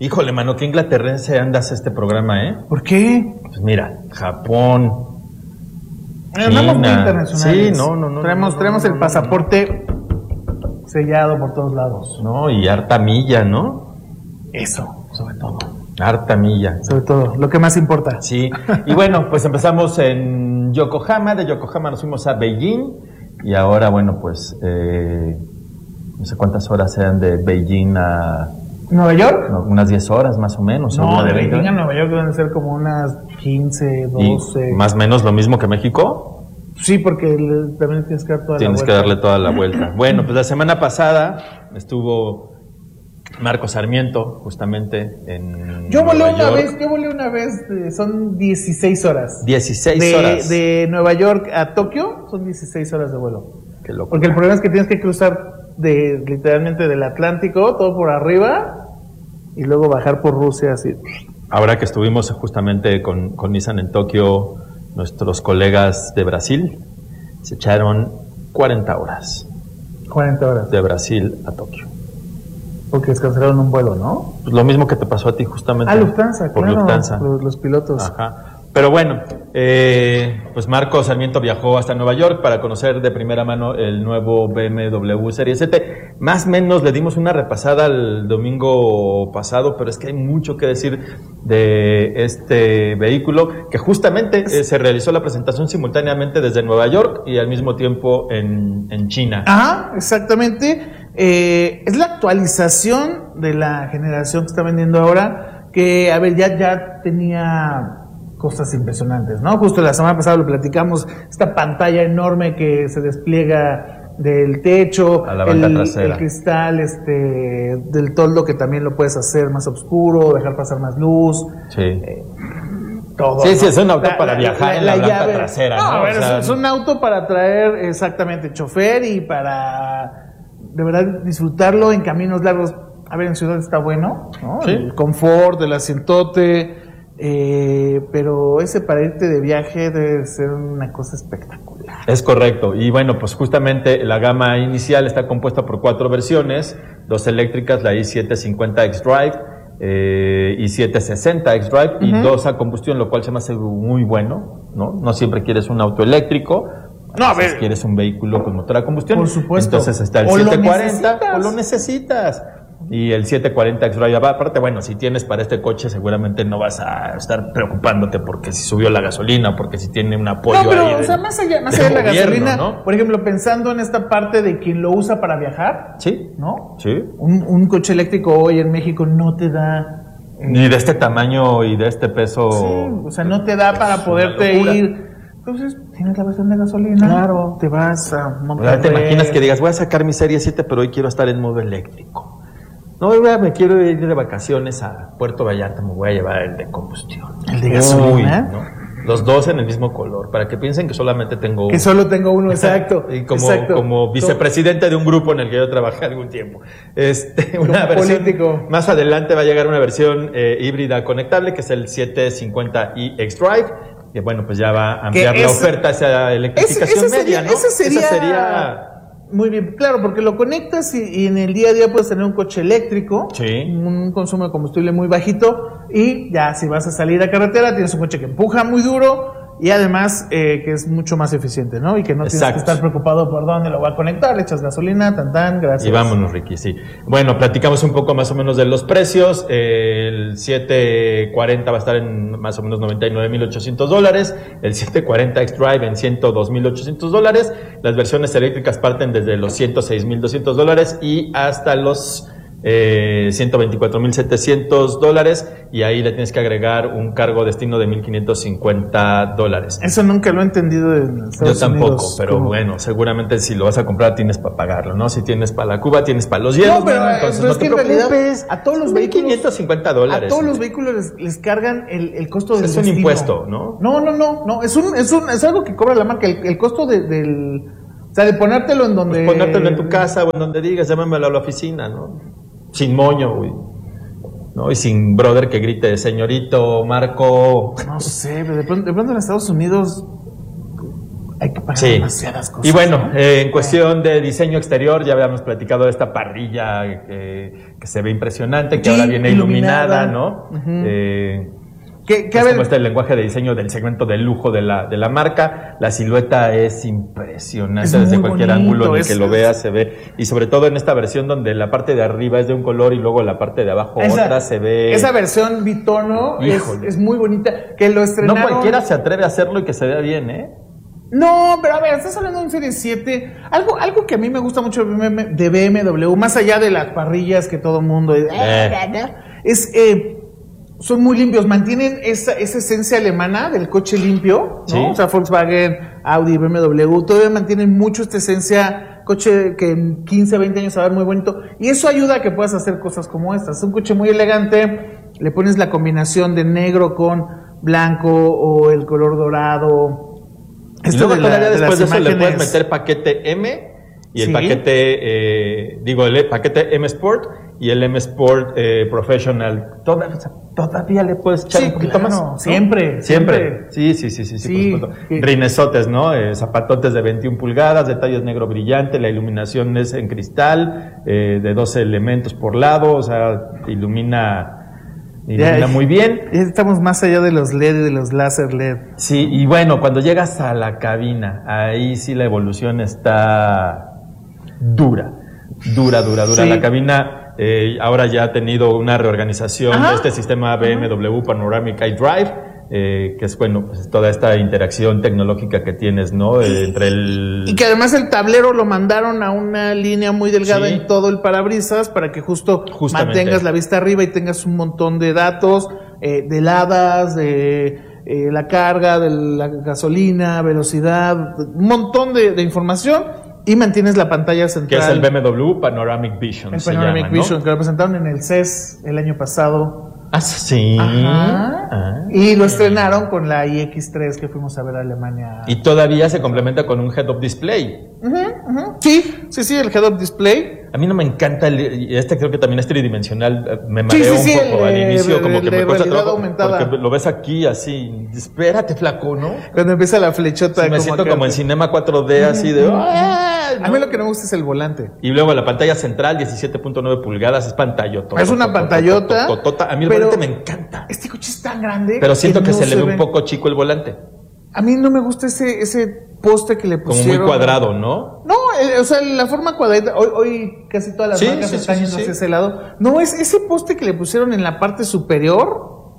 Híjole, mano, qué inglaterrense andas este programa, ¿eh? ¿Por qué? Pues mira, Japón, Andamos muy China. internacionales. Sí, no. Traemos el pasaporte sellado por todos lados. No, y harta milla, ¿no? Eso, sobre todo. Harta milla. Sobre todo, lo que más importa. Sí, y bueno, pues empezamos en Yokohama, de Yokohama nos fuimos a Beijing, y ahora, bueno, pues, no sé cuántas horas sean de Beijing a... ¿Nueva York? No, unas 10 horas más o menos. No, de Beijing a Nueva York deben ser como unas 15, 12. ¿Y más o menos lo mismo que México? Sí, porque también tienes que dar toda la vuelta. Tienes que darle toda la vuelta. Bueno, pues la semana pasada estuvo Marco Sarmiento, justamente en Yo volé Nueva York. una vez, son 16 horas. 16 horas. De Nueva York a Tokio son 16 horas de vuelo. Qué loco. Porque el problema es que tienes que cruzar literalmente del Atlántico, todo por arriba, y luego bajar por Rusia así. Ahora que estuvimos justamente con Nissan en Tokio, nuestros colegas de Brasil se echaron 40 horas. 40 horas. De Brasil a Tokio. Porque descancelaron un vuelo, ¿no? Pues lo mismo que te pasó a ti justamente. Lufthansa, por claro. Lufthansa. Los pilotos. Ajá. Pero bueno, pues Marco Sarmiento viajó hasta Nueva York para conocer de primera mano el nuevo BMW Serie ST. Más o menos le dimos una repasada el domingo pasado, pero es que hay mucho que decir de este vehículo, que justamente se realizó la presentación simultáneamente desde Nueva York y al mismo tiempo en China. Ajá, exactamente. Es la actualización de la generación que está vendiendo ahora, que, a ver, ya tenía cosas impresionantes, ¿no? Justo la semana pasada lo platicamos, esta pantalla enorme que se despliega del techo, a la banda trasera. El cristal del toldo, que también lo puedes hacer más oscuro, dejar pasar más luz. Sí. Todo, sí, ¿no? sí, es un auto para viajar en la llanta trasera, ¿no? A ver, o sea, es un auto para traer exactamente chofer y para de verdad disfrutarlo en caminos largos. A ver, en ciudad está bueno, ¿no? Sí. El confort, el asientote, pero ese para irte de viaje debe ser una cosa espectacular. Es correcto, y bueno, pues justamente la gama inicial está compuesta por 4 versiones, 2 eléctricas, la i750 xDrive, i760 xDrive, y 2 a combustión, lo cual se me hace muy bueno, ¿no? No siempre quieres un auto eléctrico. No, a ver, quieres un vehículo con motor a combustión. Por supuesto. Entonces está el 740 o lo necesitas. Y el 740 xDrive, aparte, bueno, si tienes para este coche seguramente no vas a estar preocupándote porque si subió la gasolina, porque si tiene un apoyo. No, pero ahí o sea, más allá de la gasolina, ¿no? Por ejemplo, pensando en esta parte de quien lo usa para viajar, Sí, ¿no? sí. Un coche eléctrico hoy en México no te da Ni de este tamaño y de este peso. Sí, o sea, no te da para poderte ir. Entonces, tienes la versión de gasolina. Claro. Te vas a Monterrey. montar. ¿Te imaginas que digas, voy a sacar mi Serie 7, pero hoy quiero estar en modo eléctrico? No, me quiero ir de vacaciones a Puerto Vallarta, me voy a llevar el de combustión. El de gasolina. ¿no? Los dos en el mismo color, para que piensen que solamente tengo uno. Que solo tengo uno, exacto. Y como vicepresidente de un grupo en el que yo trabajé algún tiempo. Una versión político. Más adelante va a llegar una versión híbrida conectable, que es el 750i xDrive, que bueno, pues ya va a ampliar la oferta hacia electrificación media, ¿no? Esa sería muy bien, claro, porque lo conectas y en el día a día puedes tener un coche eléctrico, sí, un consumo de combustible muy bajito, y ya si vas a salir a carretera tienes un coche que empuja muy duro y además que es mucho más eficiente, ¿no? Y que no tienes que estar preocupado por dónde lo va a conectar, le echas gasolina, gracias. Y vámonos, Ricky, sí. Bueno, platicamos un poco más o menos de los precios. El 740 va a estar en más o menos $99,800, el 740 xDrive en $102,800. Las versiones eléctricas parten desde los $106,200 y hasta los $124,700, y ahí le tienes que agregar un cargo destino de $1,550. Eso nunca lo he entendido en Estados Yo tampoco, Unidos, pero ¿cómo? bueno, seguramente si lo vas a comprar tienes para pagarlo, ¿no? Si tienes para la Cuba, tienes para los hielos, no, pero, entonces pero no es te que en realidad preocupes. a todos los vehículos $1,550. a todos los vehículos les cargan el costo del destino. Es un impuesto, ¿no? No, es algo que cobra la marca, el costo del o sea, de ponértelo en donde pues ponértelo en tu casa o en donde digas, llámamelo a la oficina, ¿no? Sin moño, güey, ¿no? Y sin brother que grite, señorito Marco. No sé, pero de pronto en Estados Unidos hay que pagar demasiadas cosas. Y bueno, en cuestión de diseño exterior, ya habíamos platicado de esta parrilla que se ve impresionante, que ahora viene iluminada, ¿no? Como el lenguaje de diseño del segmento de lujo de la marca. La silueta es impresionante desde cualquier ángulo en el que lo veas, se ve. Y sobre todo en esta versión donde la parte de arriba es de un color y luego la parte de abajo otra, se ve. Esa versión bitono es muy bonita. Que lo estrenaron. No cualquiera se atreve a hacerlo y que se vea bien, ¿eh? No, pero a ver, estás hablando de un Serie 7. Algo que a mí me gusta mucho de BMW, más allá de las parrillas que todo el mundo son muy limpios, mantienen esa esencia alemana del coche limpio, ¿no? Sí. O sea, Volkswagen, Audi, BMW, todavía mantienen mucho esta esencia, coche que en 15, 20 años va a ver muy bonito, y eso ayuda a que puedas hacer cosas como estas. Es un coche muy elegante, le pones la combinación de negro con blanco o el color dorado. Y luego todavía después de eso le puedes meter paquete M y el paquete, el paquete M Sport y el M Sport Professional. Todavía le puedes echar un poquito más, ¿no? Siempre. Sí, por supuesto. Rinesotes, ¿no? Zapatotes de 21 pulgadas, detalles negro brillante, la iluminación es en cristal, de 12 elementos por lado, o sea, ilumina muy bien. Estamos más allá de los LED y de los láser LED. Sí, y bueno, cuando llegas a la cabina, ahí sí la evolución está dura. Sí. La cabina ahora ya ha tenido una reorganización de este sistema BMW Panoramic iDrive, que es, bueno, pues toda esta interacción tecnológica que tienes, ¿no? Y que además el tablero lo mandaron a una línea muy delgada en todo el parabrisas para que justamente mantengas la vista arriba y tengas un montón de datos, de heladas, de la carga, de la gasolina, velocidad, un montón de información. Y mantienes la pantalla central. Que es el BMW Panoramic Vision. El Panoramic Vision, ¿no? Que lo presentaron en el CES el año pasado. Ah, sí. Y lo estrenaron con la iX3 que fuimos a ver a Alemania. Y todavía se complementa con un Head-Up Display. Sí, el Head-Up Display. A mí no me encanta creo que también es tridimensional. Me mareo un poco al inicio, como que me cuesta trabajo. Porque lo ves aquí así. Espérate, flaco, ¿no? Cuando empieza la flechota. Sí, me siento como en Cinema 4D, así de. A mí lo que no me gusta es el volante. Y luego la pantalla central, 17.9 pulgadas, es pantallota. Es una pantallota. A mí el volante me encanta. Este coche es tan grande. Pero siento que se le ve un poco chico el volante. A mí no me gusta ese poste que le pusieron. Como muy cuadrado, ¿no? No, o sea, la forma cuadradita. Hoy casi todas las marcas están yendo hacia ese lado. No, es ese poste que le pusieron en la parte superior.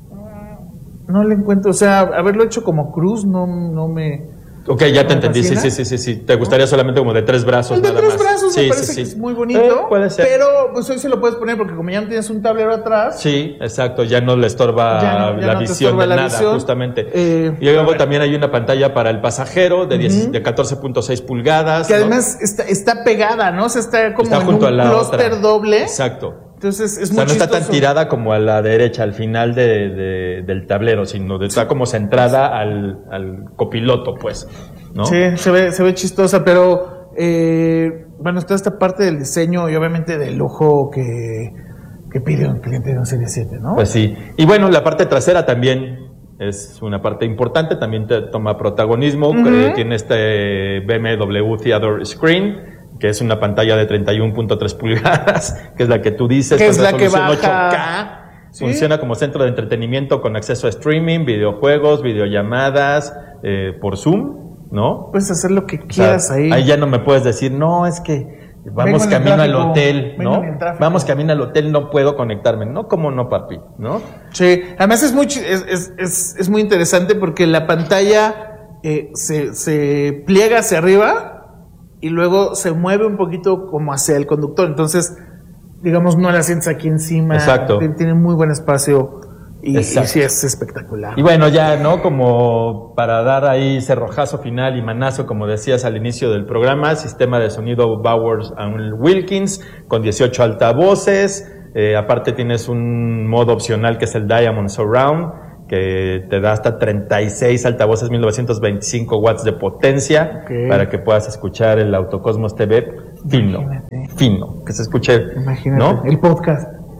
No le encuentro. O sea, haberlo hecho como cruz no me. Ok, ya te entendí, sí. Te gustaría solamente como de 3 brazos. El de 3 brazos me parece que es muy bonito. Puede ser. Pero pues hoy se lo puedes poner porque como ya no tienes un tablero atrás. Sí, exacto, ya no le estorba la visión de nada, justamente. Y luego también hay una pantalla para el pasajero de 14.6 pulgadas. Que además está pegada, ¿no? O sea, está como en junto un clúster doble. Exacto. Entonces es muy chistoso. No está tan tirada como a la derecha, al final del tablero, sino está como centrada al copiloto, pues, ¿no? Sí, se ve chistosa, pero bueno, está esta parte del diseño y obviamente del lujo que pide un cliente de un Serie 7, ¿no? Pues sí. Y bueno, la parte trasera también es una parte importante, también te toma protagonismo. Tiene este BMW Theater Screen, que es una pantalla de 31.3 pulgadas, que es la que tú dices, que es la que baja 8K. ¿Sí? Funciona como centro de entretenimiento con acceso a streaming, videojuegos, videollamadas, por Zoom, ¿no? Puedes hacer lo que quieras ahí. Ahí ya no me puedes decir, no, es que vamos camino al hotel, ¿no? Vamos camino al hotel, no puedo conectarme. No, ¿cómo no, papi? ¿No? Sí, además es muy interesante porque la pantalla se pliega hacia arriba y luego se mueve un poquito como hacia el conductor. Entonces, digamos, no la sientes aquí encima. Exacto. Tiene muy buen espacio y sí es espectacular. Y bueno, ya, ¿no? Como para dar ahí cerrojazo final y manazo, como decías al inicio del programa, sistema de sonido Bowers & Wilkins con 18 altavoces. Aparte tienes un modo opcional que es el Diamond Surround, que te da hasta 36 altavoces, 1925 watts de potencia, para que puedas escuchar el Autocosmos TV fino, que se escuche, imagínate, ¿no? El podcast.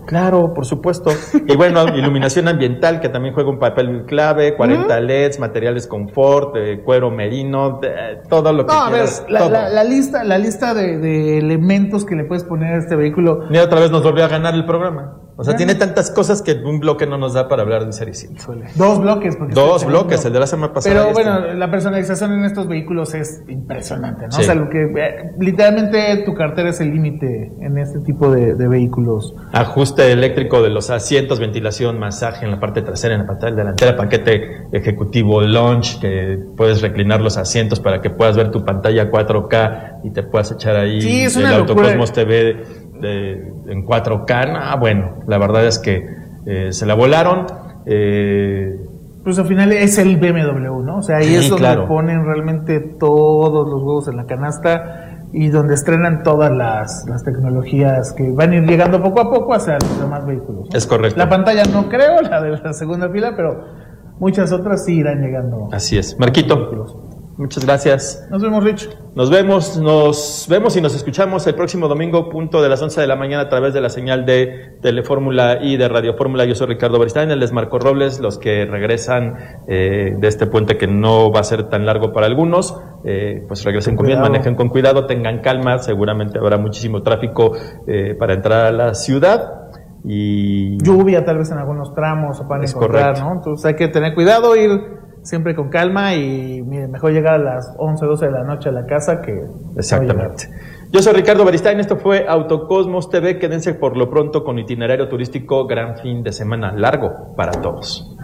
Claro, por supuesto. Y bueno, iluminación ambiental, que también juega un papel clave, 40 LEDs, materiales confort, cuero merino, todo lo que quieras. A ver, la lista de elementos que le puedes poner a este vehículo. Mira, otra vez nos volvió a ganar el programa. O sea, tiene tantas cosas que un bloque no nos da para hablar de Serie 5. Dos bloques. Dos bloques, el de la semana pasada. Pero bueno, la personalización en estos vehículos es impresionante, ¿no? Sí. O sea, lo que literalmente tu cartera es el límite en este tipo de vehículos. Ajuste eléctrico de los asientos, ventilación, masaje en la parte trasera, en la pantalla delantera, paquete ejecutivo launch, que puedes reclinar los asientos para que puedas ver tu pantalla 4K y te puedas echar ahí es el una Autocosmos TV en 4K. Bueno, la verdad es que se la volaron. Pues al final es el BMW, ¿no? O sea, ahí es donde ponen realmente todos los huevos en la canasta y donde estrenan todas las tecnologías que van a ir llegando poco a poco hacia los demás vehículos, ¿no? Es correcto. La pantalla no creo, la de la segunda fila, pero muchas otras sí irán llegando. Así es. Marquito, muchas gracias. Nos vemos, Rich. Nos vemos y nos escuchamos el próximo domingo, punto de las 11 de la mañana, a través de la señal de Telefórmula y de Radio Fórmula. Yo soy Ricardo Beristain, él es Marco Robles. Los que regresan de este puente, que no va a ser tan largo para algunos, pues regresen con bien, manejen con cuidado, tengan calma. Seguramente habrá muchísimo tráfico para entrar a la ciudad. Y lluvia tal vez en algunos tramos o para encontrar, correcto, ¿no? Entonces hay que tener cuidado, ir siempre con calma y mejor llegar a las 11, 12 de la noche a la casa que... Exactamente. Yo soy Ricardo Beristain, esto fue Autocosmos TV. Quédense por lo pronto con itinerario turístico, gran fin de semana largo para todos.